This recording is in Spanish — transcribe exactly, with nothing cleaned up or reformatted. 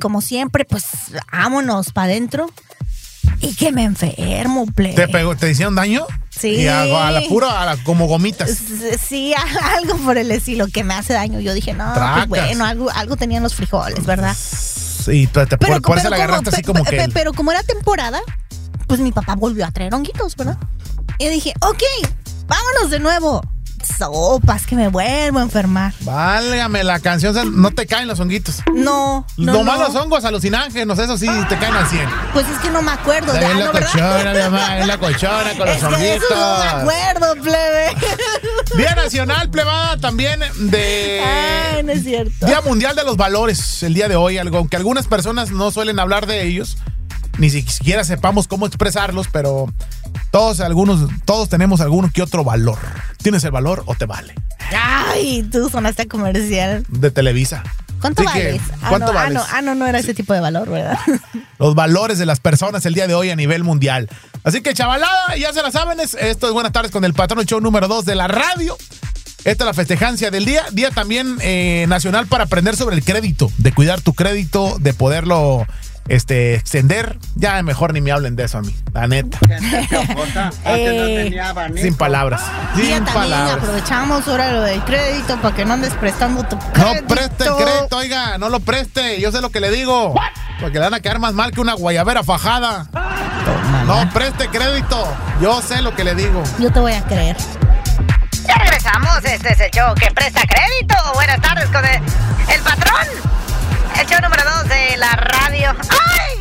como siempre, pues vámonos para adentro. Y que me enfermo, plebe. ¿Te pegó, te hicieron daño? Sí. Y a, a la pura, a la, como gomitas. Sí, algo por el estilo que me hace daño. Yo dije, no, Tracas. pues bueno, algo, algo tenían los frijoles, ¿verdad? Sí, te, te, Pero, por, por pero eso la como- agarraste así pe- como pe- que... pe- Pero como era temporada, pues mi papá volvió a traer honguitos, ¿verdad? Y yo dije, ok, vámonos de nuevo. Sopas, que me vuelvo a enfermar. Válgame, la canción, no te caen los honguitos. No, no, Nomás no. los hongos alucinógenos, eso sí, te caen al cien. Pues es que no me acuerdo. Es ya, la ¿no, verdad? cochona, mi mamá, es la cochona con los Es que de honguitos. eso no me acuerdo, plebe. Día Nacional, plebada, también de... Ay, no es cierto. Día Mundial de los Valores, el día de hoy, algo aunque algunas personas no suelen hablar de ellos, ni siquiera sepamos cómo expresarlos, pero todos, algunos, todos tenemos alguno que otro valor. ¿Tienes el valor o te vale? Ay, tú sonaste a comercial. De Televisa. ¿Cuánto Así que, vales? Ah, ¿cuánto no, vales? Ah, no, ah, no, no era ese tipo de valor, ¿verdad? Los valores de las personas el día de hoy a nivel mundial. Así que, chavalada, ya se la saben, es- esto es Buenas Tardes con el Patrón, el show número dos de la radio. Esta es la festejancia del día. Día también eh, nacional para aprender sobre el crédito, de cuidar tu crédito, de poderlo este, extender. Ya mejor ni me hablen de eso a mí, la neta. Eh, Sin palabras. Y ya Sin también palabras. aprovechamos ahora lo del crédito para que no andes prestando tu No crédito. preste el crédito, oiga, no lo preste. Yo sé lo que le digo. Porque le van a quedar más mal que una guayabera fajada. Tómala. No preste crédito. Yo sé lo que le digo. Yo te voy a creer. Ya regresamos, este es el show que presta crédito. Buenas tardes con el, el patrón. El show número dos de la radio. ¡Ay!